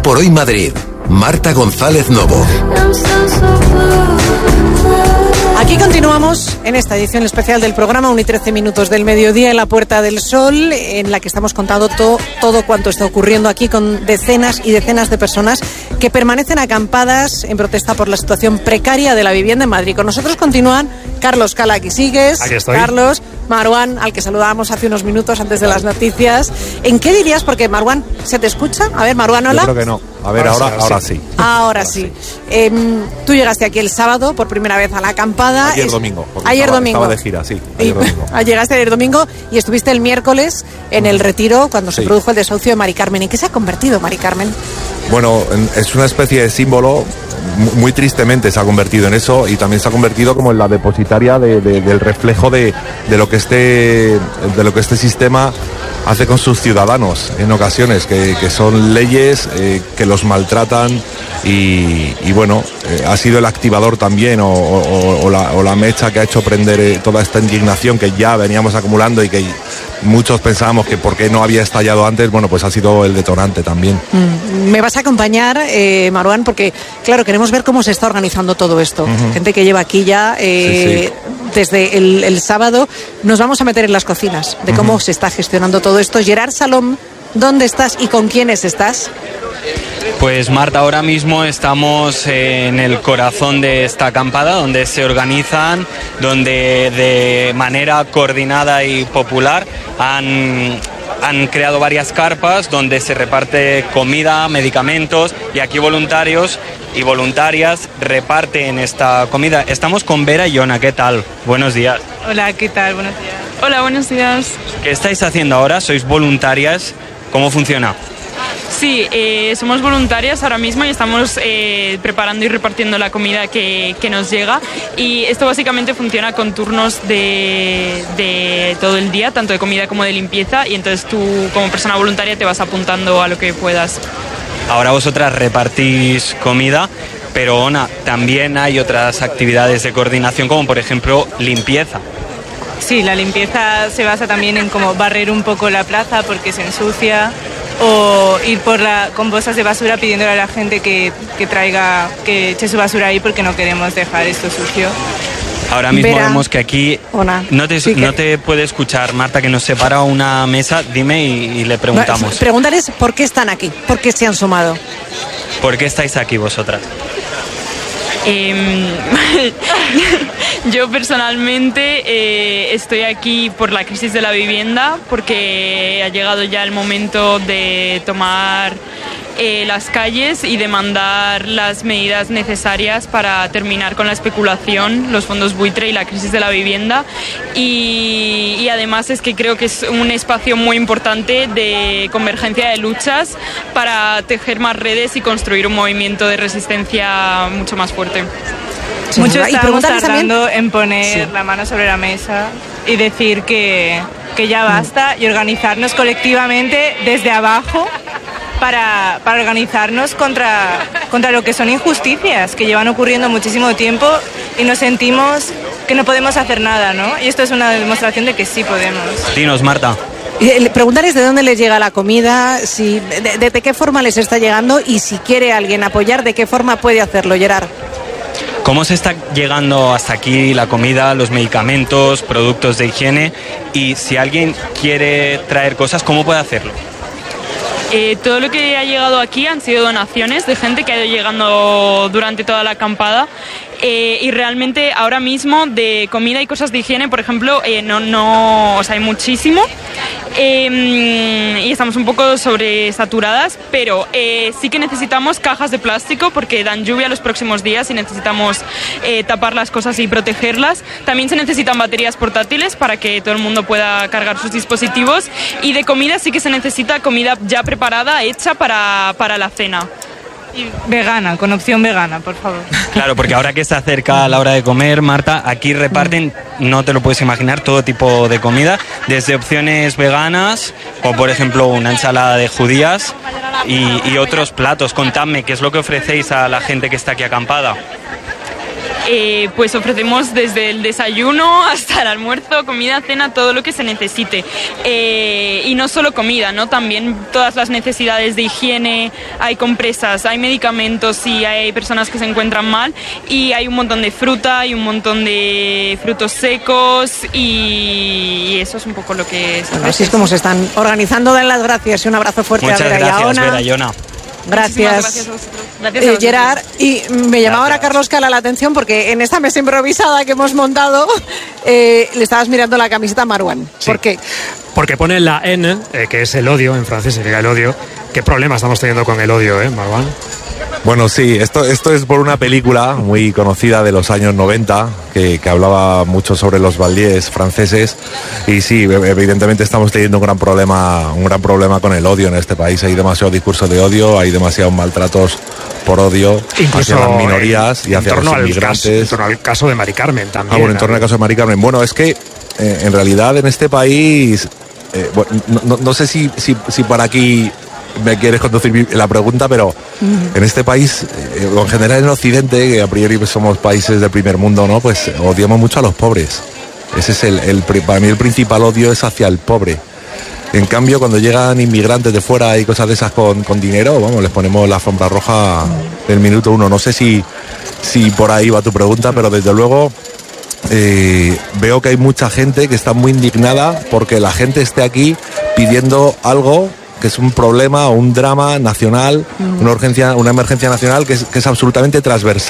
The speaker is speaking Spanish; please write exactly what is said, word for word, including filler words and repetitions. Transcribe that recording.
por Hoy Madrid. Marta González Novo. Aquí continuamos en esta edición especial del programa, una y trece minutos del mediodía en la Puerta del Sol, en la que estamos contando to, todo cuanto está ocurriendo aquí con decenas y decenas de personas que permanecen acampadas en protesta por la situación precaria de la vivienda en Madrid. Con nosotros continúan Carlos Cala, aquí sigues. Aquí estoy. Carlos, Marwan, al que saludábamos hace unos minutos antes de las noticias. ¿En qué dirías? Porque Marwan, ¿se te escucha? A ver, Marwan, hola. Yo creo que no. A ver, ahora, ahora, ahora sí. Ahora, ahora sí. sí. Eh, tú llegaste aquí el sábado por primera vez a la acampada. Ayer es... domingo. Ayer estaba, domingo. Estaba de gira, sí. Ayer domingo. Llegaste ayer domingo y estuviste el miércoles en el retiro cuando se sí. produjo el desahucio de Mari Carmen. ¿En qué se ha convertido Mari Carmen? Bueno, es una especie de símbolo. Muy tristemente se ha convertido en eso, y también se ha convertido como en la depositaria de, de, del reflejo de, de lo que este de lo que este sistema hace con sus ciudadanos en ocasiones, que, que son leyes eh, que los maltratan y, y bueno, eh, ha sido el activador también o, o, o, la, o la mecha que ha hecho prender eh, toda esta indignación que ya veníamos acumulando y que muchos pensábamos que por qué no había estallado antes. Bueno, pues ha sido el detonante también. Mm. Me vas a acompañar, eh, Marwan, porque claro, queremos ver cómo se está organizando todo esto. Uh-huh. Gente que lleva aquí ya eh, sí, sí. desde el, el sábado. Nos vamos a meter en las cocinas de cómo uh-huh. se está gestionando todo esto. Gerard Salom, ¿dónde estás y con quiénes estás? Pues Marta, ahora mismo estamos en el corazón de esta acampada, donde se organizan, donde de manera coordinada y popular han, han creado varias carpas donde se reparte comida, medicamentos, y aquí voluntarios y voluntarias reparten esta comida. Estamos con Vera y Yona, ¿qué tal? Buenos días. Hola, ¿qué tal? Buenos días. Hola, buenos días. ¿Qué estáis haciendo ahora? ¿Sois voluntarias? ¿Cómo funciona? Sí, eh, somos voluntarias ahora mismo y estamos eh, preparando y repartiendo la comida que, que nos llega, y esto básicamente funciona con turnos de, de todo el día, tanto de comida como de limpieza, y entonces tú como persona voluntaria te vas apuntando a lo que puedas. Ahora vosotras repartís comida, pero Ona, también hay otras actividades de coordinación, como por ejemplo limpieza. Sí, la limpieza se basa también en como barrer un poco la plaza porque se ensucia, o ir por la, con bolsas de basura pidiéndole a la gente que, que traiga, que eche su basura ahí porque no queremos dejar esto sucio. Ahora mismo Vera. Vemos que aquí Hola. no te, sí, no que... te puede escuchar Marta, que nos separa una mesa. Dime y, y le preguntamos. Pregúntales por qué están aquí, por qué se han sumado. ¿Por qué estáis aquí vosotras? Eh, yo personalmente eh, estoy aquí por la crisis de la vivienda, porque ha llegado ya el momento de tomar eh, las calles y demandar las medidas necesarias para terminar con la especulación, los fondos buitre y la crisis de la vivienda, y, y además es que creo que es un espacio muy importante de convergencia de luchas para tejer más redes y construir un movimiento de resistencia mucho más fuerte. Sí, Mucho y estamos tardando también en poner sí. la mano sobre la mesa y decir que, que ya basta, y organizarnos colectivamente desde abajo para, para organizarnos contra, contra lo que son injusticias que llevan ocurriendo muchísimo tiempo y nos sentimos que no podemos hacer nada, ¿no? Y esto es una demostración de que sí podemos. Dinos, Marta. Preguntarles de dónde les llega la comida, si, de, de, de qué forma les está llegando, y si quiere alguien apoyar, de qué forma puede hacerlo, Gerard. ¿Cómo se está llegando hasta aquí la comida, los medicamentos, productos de higiene? Y si alguien quiere traer cosas, ¿cómo puede hacerlo? Eh, todo lo que ha llegado aquí han sido donaciones de gente que ha ido llegando durante toda la acampada. Eh, y realmente ahora mismo de comida y cosas de higiene, por ejemplo, eh, no, no, o sea, hay muchísimo, eh, y estamos un poco sobresaturadas, pero eh, sí que necesitamos cajas de plástico porque dan lluvia los próximos días y necesitamos eh, tapar las cosas y protegerlas. También se necesitan baterías portátiles para que todo el mundo pueda cargar sus dispositivos, y de comida sí que se necesita comida ya preparada, hecha para, para la cena. Y vegana, con opción vegana, por favor. Claro, porque ahora que se acerca la hora de comer, Marta, aquí reparten, no te lo puedes imaginar, todo tipo de comida, desde opciones veganas, como por ejemplo una ensalada de judías, y, y otros platos. Contadme, ¿qué es lo que ofrecéis a la gente que está aquí acampada? eh, pues ofrecemos desde el desayuno hasta el almuerzo, comida, cena, todo lo que se necesite. Eh, y no solo comida, ¿no? También todas las necesidades de higiene, hay compresas, hay medicamentos y hay personas que se encuentran mal, y hay un montón de fruta, hay un montón de frutos secos, y eso es un poco lo que es. Bueno, así es como se están organizando. Den las gracias y un abrazo fuerte Muchas a Vera gracias, Iona. Vera Iona. Gracias, gracias a vosotros. Gracias a eh, vosotros. Gerard. Y me llamaba ahora Carlos Cala la atención porque en esta mesa improvisada que hemos montado eh, le estabas mirando la camiseta a Marouane. Sí. ¿Por qué? Porque pone la N, eh, que es el odio, en francés significa el odio. ¿Qué problema estamos teniendo con el odio, eh, Marouane? Bueno, sí, esto, esto es por una película muy conocida de los años noventa que, que hablaba mucho sobre los banlieues franceses, y sí, evidentemente estamos teniendo un gran problema, un gran problema con el odio en este país. Hay demasiado discurso de odio, hay demasiados maltratos por odio Incluso hacia las minorías en, y hacia en torno los inmigrantes. Al caso, en torno al caso de Mari Carmen también. Ah, bueno, en torno al caso de Mari Carmen. Bueno, es que eh, en realidad en este país, eh, bueno, no, no, no sé si, si, si por aquí me quieres conducir la pregunta, pero uh-huh. en este país, eh, en general en Occidente, que a priori somos países del primer mundo, ¿no? Pues odiamos mucho a los pobres. Ese es el, el, para mí el principal odio es hacia el pobre. En cambio, cuando llegan inmigrantes de fuera y cosas de esas con, con dinero, vamos, les ponemos la alfombra roja del minuto uno. No sé si, si por ahí va tu pregunta, pero desde luego eh, veo que hay mucha gente que está muy indignada porque la gente esté aquí pidiendo algo que es un problema o un drama nacional, una urgencia, una emergencia nacional que es, que es absolutamente transversal.